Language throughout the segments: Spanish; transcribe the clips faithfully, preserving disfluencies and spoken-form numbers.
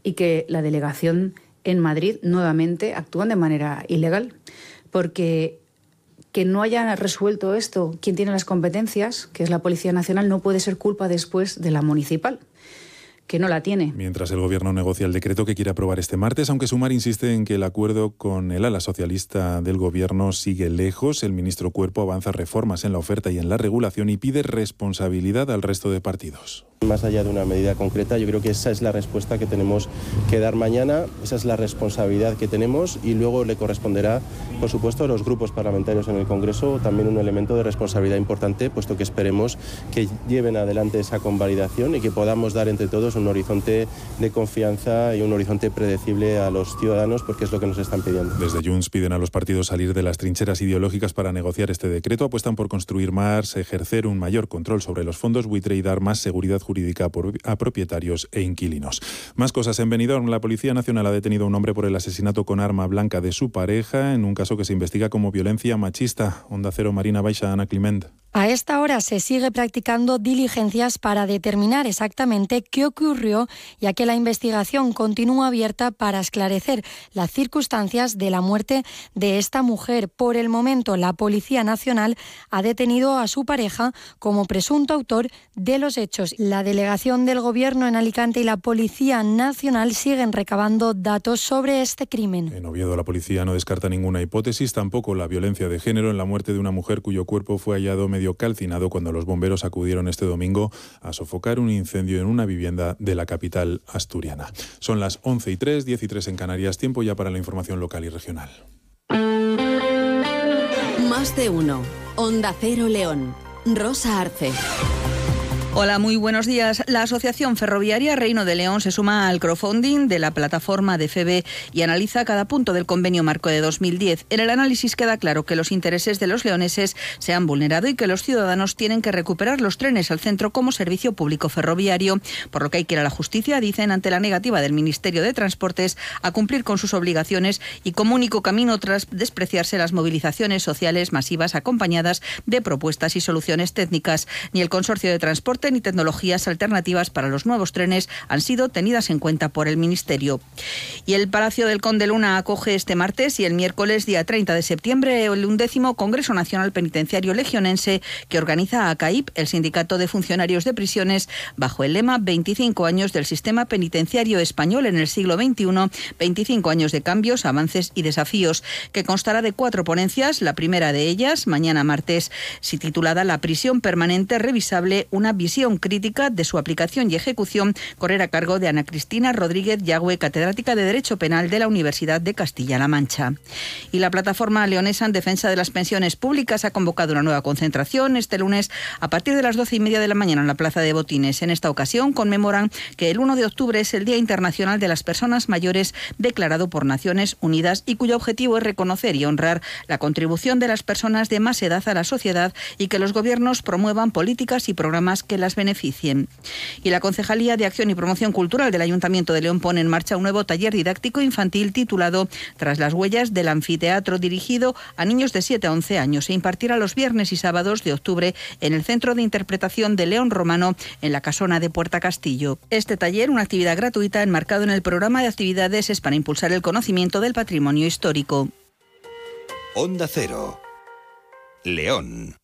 y que la delegación en Madrid nuevamente actúan de manera ilegal, porque que no haya resuelto esto quien tiene las competencias, que es la Policía Nacional, no puede ser culpa después de la municipal, que no la tiene. Mientras el Gobierno negocia el decreto que quiere aprobar este martes, aunque Sumar insiste en que el acuerdo con el ala socialista del Gobierno sigue lejos, el ministro Cuerpo avanza reformas en la oferta y en la regulación y pide responsabilidad al resto de partidos. Más allá de una medida concreta, yo creo que esa es la respuesta que tenemos que dar mañana, esa es la responsabilidad que tenemos y luego le corresponderá, por supuesto, a los grupos parlamentarios en el Congreso también un elemento de responsabilidad importante, puesto que esperemos que lleven adelante esa convalidación y que podamos dar entre todos un horizonte de confianza y un horizonte predecible a los ciudadanos, porque es lo que nos están pidiendo. Desde Junts piden a los partidos salir de las trincheras ideológicas para negociar este decreto, apuestan por construir más, ejercer un mayor control sobre los fondos buitre y dar más seguridad jurídica a propietarios e inquilinos. Más cosas en Benidorm. La Policía Nacional ha detenido a un hombre por el asesinato con arma blanca de su pareja en un caso que se investiga como violencia machista. Onda Cero, Marina Baixa, Ana Climent. A esta hora se sigue practicando diligencias para determinar exactamente qué ocurrió, ya que la investigación continúa abierta para esclarecer las circunstancias de la muerte de esta mujer. Por el momento, la Policía Nacional ha detenido a su pareja como presunto autor de los hechos. La delegación del Gobierno en Alicante y la Policía Nacional siguen recabando datos sobre este crimen. En Oviedo, la policía no descarta ninguna hipótesis, tampoco la violencia de género en la muerte de una mujer cuyo cuerpo fue hallado medio calcinado cuando los bomberos acudieron este domingo a sofocar un incendio en una vivienda de la capital asturiana. Son las once y tres, diez y tres en Canarias, tiempo ya para la información local y regional. Más de uno. Onda Cero León. Rosa Arce. Hola, muy buenos días. La Asociación Ferroviaria Reino de León se suma al crowdfunding de la plataforma de F E B E y analiza cada punto del convenio marco de dos mil diez. En el análisis queda claro que los intereses de los leoneses se han vulnerado y que los ciudadanos tienen que recuperar los trenes al centro como servicio público ferroviario, por lo que hay que ir a la justicia, dicen, ante la negativa del Ministerio de Transportes a cumplir con sus obligaciones y como único camino tras despreciarse las movilizaciones sociales masivas acompañadas de propuestas y soluciones técnicas. Ni el Consorcio de Transporte ni tecnologías alternativas para los nuevos trenes han sido tenidas en cuenta por el Ministerio. Y el Palacio del Conde Luna acoge este martes y el miércoles, día treinta de septiembre, el undécimo Congreso Nacional Penitenciario Legionense que organiza a CAIP, el Sindicato de Funcionarios de Prisiones, bajo el lema veinticinco años del sistema penitenciario español en el siglo veintiuno, veinticinco años de cambios, avances y desafíos, que constará de cuatro ponencias. La primera de ellas, mañana martes, si titulada La prisión permanente revisable, una visión crítica de su aplicación y ejecución, correrá a cargo de Ana Cristina Rodríguez Yagüe, catedrática de Derecho Penal de la Universidad de Castilla-La Mancha. Y la plataforma leonesa en defensa de las pensiones públicas ha convocado una nueva concentración este lunes a partir de las doce y media de la mañana en la Plaza de Botines. En esta ocasión conmemoran que el uno de octubre es el Día Internacional de las Personas Mayores, declarado por Naciones Unidas y cuyo objetivo es reconocer y honrar la contribución de las personas de más edad a la sociedad y que los gobiernos promuevan políticas y programas que las beneficien. Y la Concejalía de Acción y Promoción Cultural del Ayuntamiento de León pone en marcha un nuevo taller didáctico infantil titulado Tras las huellas del anfiteatro, dirigido a niños de siete a once años. Se impartirá los viernes y sábados de octubre en el Centro de Interpretación de León Romano, en la Casona de Puerta Castillo. Este taller, una actividad gratuita enmarcado en el programa de actividades, es para impulsar el conocimiento del patrimonio histórico. Onda Cero. León.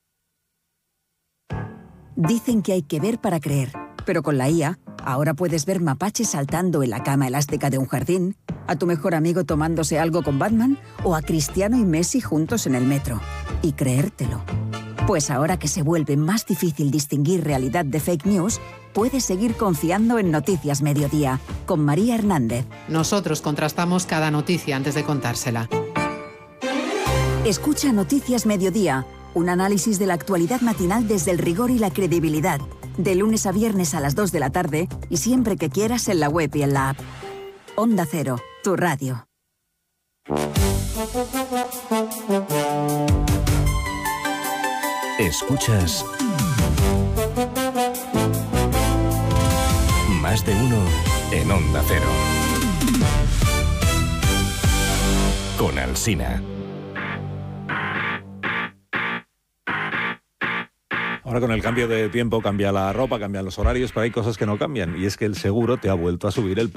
Dicen que hay que ver para creer, pero con la I A, ahora puedes ver mapaches saltando en la cama elástica de un jardín, a tu mejor amigo tomándose algo con Batman o a Cristiano y Messi juntos en el metro. Y creértelo. Pues ahora que se vuelve más difícil distinguir realidad de fake news, puedes seguir confiando en Noticias Mediodía, con María Hernández. Nosotros contrastamos cada noticia antes de contársela. Escucha Noticias Mediodía, un análisis de la actualidad matinal desde el rigor y la credibilidad. De lunes a viernes a las dos de la tarde y siempre que quieras en la web y en la app. Onda Cero, tu radio. Escuchas Más de uno en Onda Cero. Con Alsina. Ahora con el cambio de tiempo cambia la ropa, cambian los horarios, pero hay cosas que no cambian y es que el seguro te ha vuelto a subir el precio.